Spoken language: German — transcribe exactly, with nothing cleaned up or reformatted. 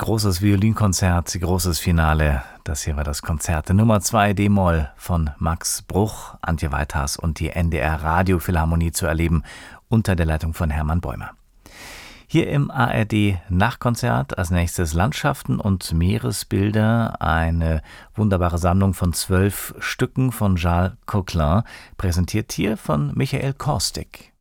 Großes Violinkonzert, großes Finale. Das hier war das Konzert Nummer zwei D-Moll von Max Bruch, Antje Weithars und die N D R Radiophilharmonie zu erleben unter der Leitung von Hermann Bäumer. Hier im A R D Nachtkonzert als nächstes Landschaften und Meeresbilder, eine wunderbare Sammlung von zwölf Stücken von Charles Coquelin, präsentiert hier von Michael Korstig.